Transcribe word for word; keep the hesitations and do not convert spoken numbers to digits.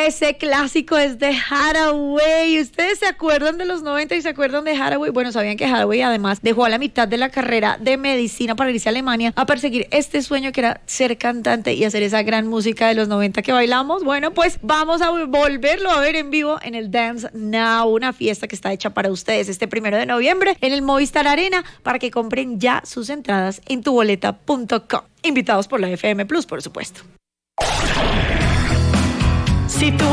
Ese clásico es de Hathaway. ¿Ustedes se acuerdan de los noventa y se acuerdan de Hathaway? Bueno, sabían que Hathaway además dejó a la mitad de la carrera de medicina para irse a Alemania a perseguir este sueño que era ser cantante y hacer esa gran música de los noventa que bailamos. Bueno, pues vamos a volverlo a ver en vivo en el Dance Now, una fiesta que está hecha para ustedes este primero de noviembre en el Movistar Arena, para que compren ya sus entradas en tu boleta punto com. Invitados por la F M Plus, por supuesto. Si tú